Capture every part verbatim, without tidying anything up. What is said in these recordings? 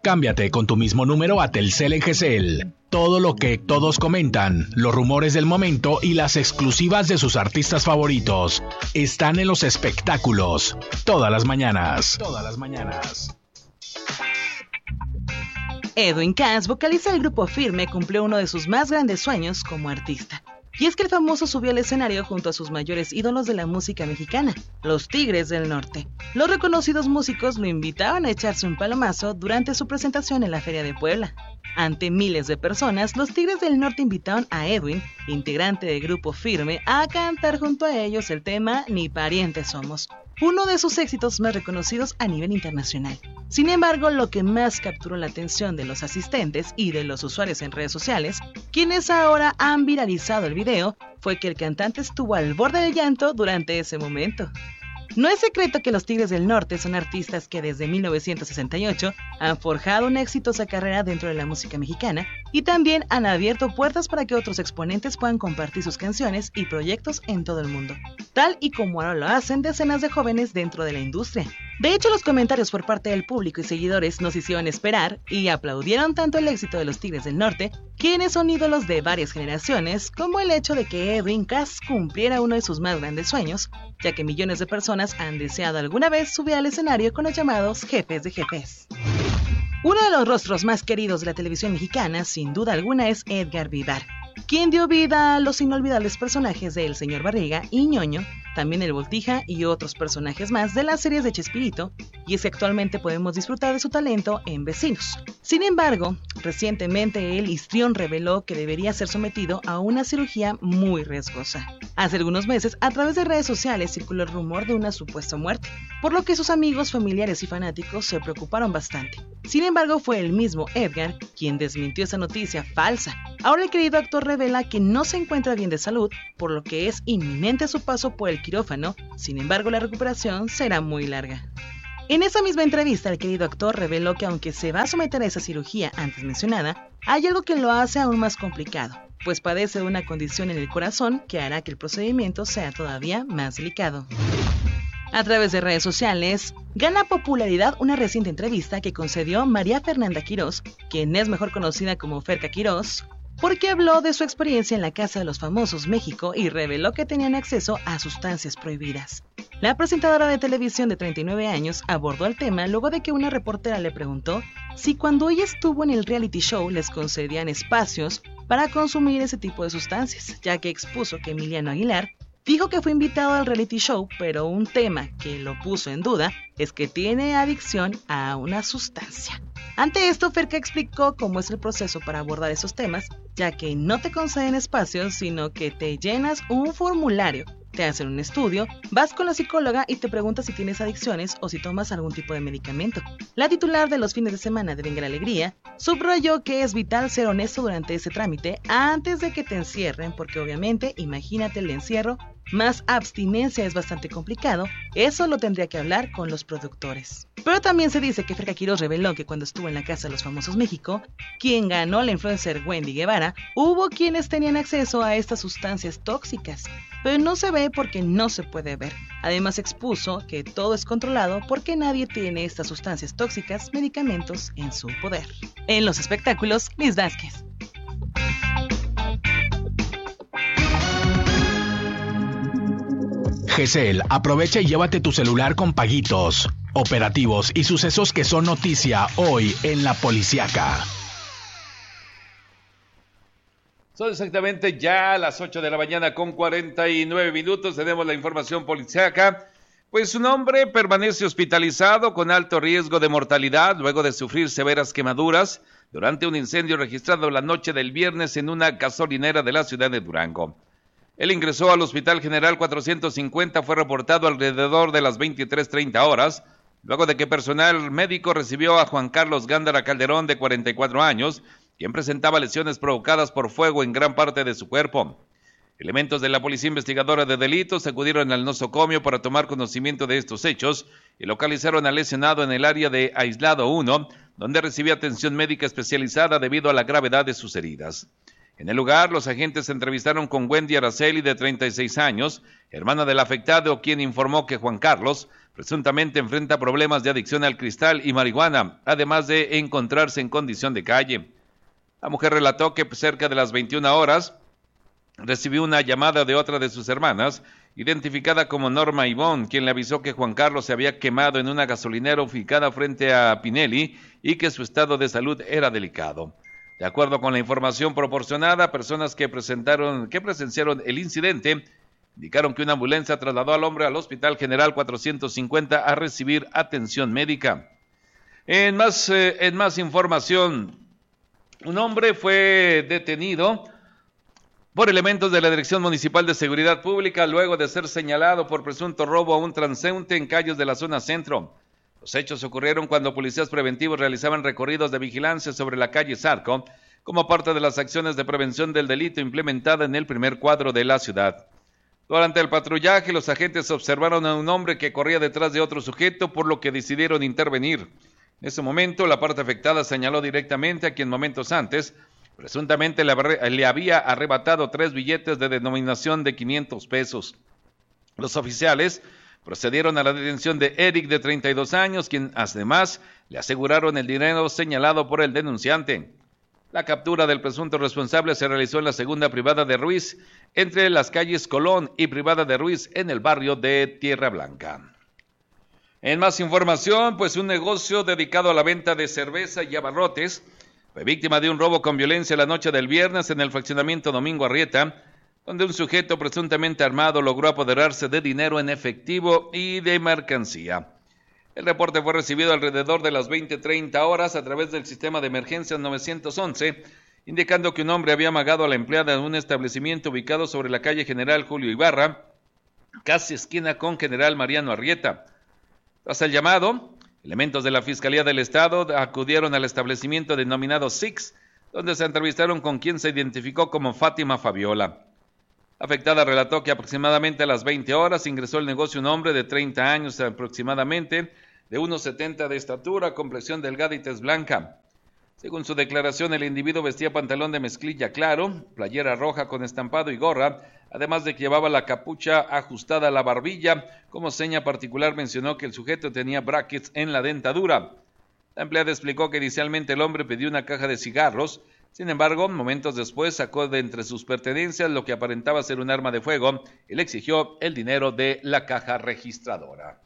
Cámbiate con tu mismo número a Telcel en G C L. Todo lo que todos comentan, los rumores del momento y las exclusivas de sus artistas favoritos están en los espectáculos. Todas las mañanas. Todas las mañanas. Edwin Cass, vocalista del grupo Firme, cumplió uno de sus más grandes sueños como artista. Y es que el famoso subió al escenario junto a sus mayores ídolos de la música mexicana, los Tigres del Norte. Los reconocidos músicos lo invitaban a echarse un palomazo durante su presentación en la Feria de Puebla. Ante miles de personas, los Tigres del Norte invitaron a Edwin, integrante del grupo Firme, a cantar junto a ellos el tema Ni parientes somos, uno de sus éxitos más reconocidos a nivel internacional. Sin embargo, lo que más capturó la atención de los asistentes y de los usuarios en redes sociales, quienes ahora han viralizado el video, fue que el cantante estuvo al borde del llanto durante ese momento. No es secreto que los Tigres del Norte son artistas que desde mil novecientos sesenta y ocho han forjado una exitosa carrera dentro de la música mexicana y también han abierto puertas para que otros exponentes puedan compartir sus canciones y proyectos en todo el mundo, tal y como ahora lo hacen decenas de jóvenes dentro de la industria. De hecho, los comentarios por parte del público y seguidores nos hicieron esperar y aplaudieron tanto el éxito de los Tigres del Norte, quienes son ídolos de varias generaciones, como el hecho de que Edwin Cass cumpliera uno de sus más grandes sueños, ya que millones de personas han deseado alguna vez subir al escenario con los llamados jefes de jefes. Uno de los rostros más queridos de la televisión mexicana, sin duda alguna, es Edgar Vivar, quien dio vida a los inolvidables personajes de El Señor Barriga y Ñoño, también El Voltija y otros personajes más de las series de Chespirito, y es que actualmente podemos disfrutar de su talento en Vecinos. Sin embargo, recientemente el histrión reveló que debería ser sometido a una cirugía muy riesgosa. Hace algunos meses, a través de redes sociales circuló el rumor de una supuesta muerte, por lo que sus amigos, familiares y fanáticos se preocuparon bastante. Sin embargo, fue el mismo Edgar quien desmintió esa noticia falsa. Ahora el querido actor revela que no se encuentra bien de salud, por lo que es inminente su paso por el quirófano. Sin embargo, la recuperación será muy larga. En esa misma entrevista, el querido actor reveló que aunque se va a someter a esa cirugía antes mencionada, hay algo que lo hace aún más complicado, pues padece de una condición en el corazón que hará que el procedimiento sea todavía más delicado. A través de redes sociales, gana popularidad una reciente entrevista que concedió María Fernanda Quirós, quien es mejor conocida como Ferca Quirós, porque habló de su experiencia en la Casa de los Famosos México y reveló que tenían acceso a sustancias prohibidas. La presentadora de televisión de treinta y nueve años abordó el tema luego de que una reportera le preguntó si cuando ella estuvo en el reality show les concedían espacios para consumir ese tipo de sustancias, ya que expuso que Emiliano Aguilar dijo que fue invitado al reality show, pero un tema que lo puso en duda es que tiene adicción a una sustancia. Ante esto, Ferca explicó cómo es el proceso para abordar esos temas, ya que no te conceden espacios, sino que te llenas un formulario, te hacen un estudio, vas con la psicóloga y te preguntas si tienes adicciones o si tomas algún tipo de medicamento. La titular de los fines de semana de Venga la Alegría subrayó que es vital ser honesto durante ese trámite antes de que te encierren, porque obviamente, imagínate el encierro, más abstinencia es bastante complicado, eso lo tendría que hablar con los productores. Pero también se dice que Ferca Quirós reveló que cuando estuvo en la Casa de los Famosos México, quien ganó la influencer Wendy Guevara, hubo quienes tenían acceso a estas sustancias tóxicas, pero no se ve porque no se puede ver. Además expuso que todo es controlado porque nadie tiene estas sustancias tóxicas, medicamentos en su poder. En los espectáculos, Liz Vázquez. G C L, aprovecha y llévate tu celular con paguitos, operativos y sucesos que son noticia hoy en La Policiaca. Son exactamente ya las ocho de la mañana con cuarenta y nueve minutos. Tenemos la información policiaca. Pues un hombre permanece hospitalizado con alto riesgo de mortalidad luego de sufrir severas quemaduras durante un incendio registrado la noche del viernes en una gasolinera de la ciudad de Durango. Él ingresó al Hospital General cuatrocientos cincuenta, fue reportado alrededor de las veintitrés treinta horas, luego de que personal médico recibió a Juan Carlos Gándara Calderón, de cuarenta y cuatro años, quien presentaba lesiones provocadas por fuego en gran parte de su cuerpo. Elementos de la Policía Investigadora de Delitos acudieron al nosocomio para tomar conocimiento de estos hechos y localizaron al lesionado en el área de aislado uno, donde recibía atención médica especializada debido a la gravedad de sus heridas. En el lugar, los agentes se entrevistaron con Wendy Araceli, de treinta y seis años, hermana del afectado, quien informó que Juan Carlos presuntamente enfrenta problemas de adicción al cristal y marihuana, además de encontrarse en condición de calle. La mujer relató que cerca de las veintiuna horas recibió una llamada de otra de sus hermanas, identificada como Norma Ivonne, quien le avisó que Juan Carlos se había quemado en una gasolinera ubicada frente a Pinelli y que su estado de salud era delicado. De acuerdo con la información proporcionada, personas que presentaron, que presenciaron el incidente indicaron que una ambulancia trasladó al hombre al Hospital General cuatrocientos cincuenta a recibir atención médica. En más, eh, en más información, un hombre fue detenido por elementos de la Dirección Municipal de Seguridad Pública luego de ser señalado por presunto robo a un transeúnte en calles de la zona centro. Los hechos ocurrieron cuando policías preventivos realizaban recorridos de vigilancia sobre la calle Zarco, como parte de las acciones de prevención del delito implementada en el primer cuadro de la ciudad. Durante el patrullaje, los agentes observaron a un hombre que corría detrás de otro sujeto, por lo que decidieron intervenir. En ese momento, la parte afectada señaló directamente a quien momentos antes presuntamente le había arrebatado tres billetes de denominación de quinientos pesos. Los oficiales procedieron a la detención de Eric, de treinta y dos años, quien además le aseguraron el dinero señalado por el denunciante. La captura del presunto responsable se realizó en la segunda privada de Ruiz, entre las calles Colón y Privada de Ruiz, en el barrio de Tierra Blanca. En más información, pues un negocio dedicado a la venta de cerveza y abarrotes fue víctima de un robo con violencia la noche del viernes en el fraccionamiento Domingo Arrieta, donde un sujeto presuntamente armado logró apoderarse de dinero en efectivo y de mercancía. El reporte fue recibido alrededor de las veinte treinta horas a través del sistema de emergencias nueve once, indicando que un hombre había amagado a la empleada en un establecimiento ubicado sobre la calle General Julio Ibarra, casi esquina con General Mariano Arrieta. Tras el llamado, elementos de la Fiscalía del Estado acudieron al establecimiento denominado Six, donde se entrevistaron con quien se identificó como Fátima Fabiola. La afectada relató que aproximadamente a las veinte horas ingresó al negocio un hombre de treinta años aproximadamente, de uno setenta de estatura, complexión delgada y tez blanca. Según su declaración, el individuo vestía pantalón de mezclilla claro, playera roja con estampado y gorra, además de que llevaba la capucha ajustada a la barbilla. Como seña particular mencionó que el sujeto tenía brackets en la dentadura. La empleada explicó que inicialmente el hombre pidió una caja de cigarros. Sin embargo, momentos después sacó de entre sus pertenencias lo que aparentaba ser un arma de fuego y le exigió el dinero de la caja registradora.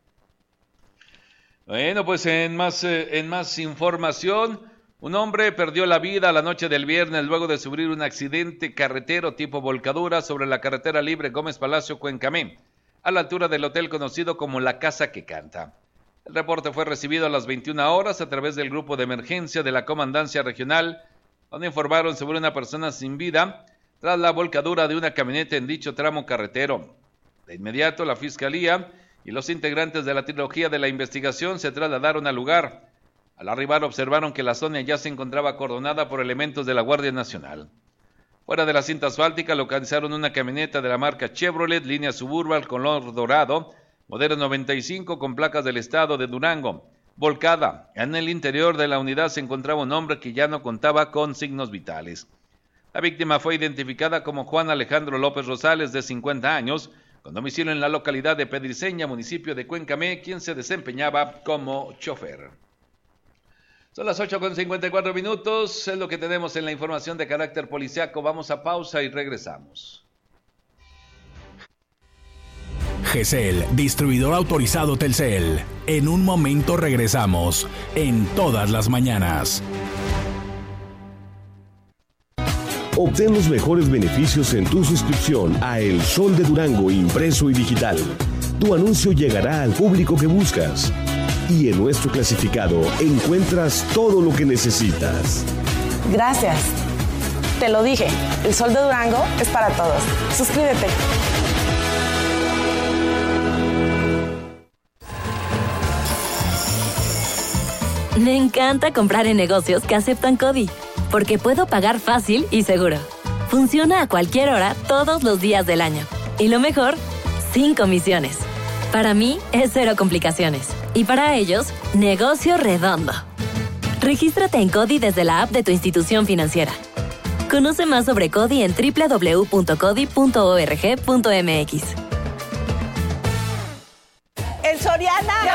Bueno, pues en más, eh, en más información, un hombre perdió la vida la noche del viernes luego de sufrir un accidente carretero tipo volcadura sobre la carretera libre Gómez Palacio Cuencamé, a la altura del hotel conocido como La Casa que Canta. El reporte fue recibido a las veintiuna horas a través del grupo de emergencia de la Comandancia Regional, donde informaron sobre una persona sin vida tras la volcadura de una camioneta en dicho tramo carretero. De inmediato, la Fiscalía y los integrantes de la trilogía de la investigación se trasladaron al lugar. Al arribar observaron que la zona ya se encontraba acordonada por elementos de la Guardia Nacional. Fuera de la cinta asfáltica localizaron una camioneta de la marca Chevrolet, línea Suburban color dorado, modelo noventa y cinco con placas del estado de Durango. Volcada. En el interior de la unidad se encontraba un hombre que ya no contaba con signos vitales. La víctima fue identificada como Juan Alejandro López Rosales, de cincuenta años, con domicilio en la localidad de Pedriceña, municipio de Cuencamé, quien se desempeñaba como chofer. Son las ocho con cincuenta y cuatro minutos, es lo que tenemos en la información de carácter policiaco. Vamos a pausa y regresamos. G C L, distribuidor autorizado Telcel. En un momento regresamos, en todas las mañanas. Obtén los mejores beneficios en tu suscripción a El Sol de Durango impreso y digital. Tu anuncio llegará al público que buscas. Y en nuestro clasificado encuentras todo lo que necesitas. Gracias. Te lo dije, El Sol de Durango es para todos. Suscríbete. Me encanta comprar en negocios que aceptan CODI, porque puedo pagar fácil y seguro. Funciona a cualquier hora, todos los días del año. Y lo mejor, sin comisiones. Para mí, es cero complicaciones. Y para ellos, negocio redondo. Regístrate en CODI desde la app de tu institución financiera. Conoce más sobre CODI en doble u doble u doble u punto codi punto org punto m x. En Soriana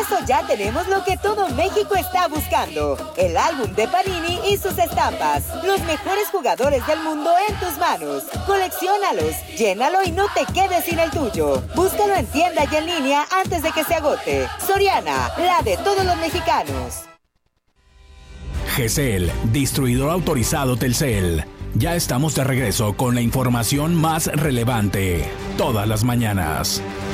eso ya tenemos lo que todo México está buscando. El álbum de Panini y sus estampas. Los mejores jugadores del mundo en tus manos. Colecciónalos, llénalo y no te quedes sin el tuyo. Búscalo en tienda y en línea antes de que se agote. Soriana, la de todos los mexicanos. G C L, distribuidor autorizado Telcel. Ya estamos de regreso con la información más relevante, todas las mañanas.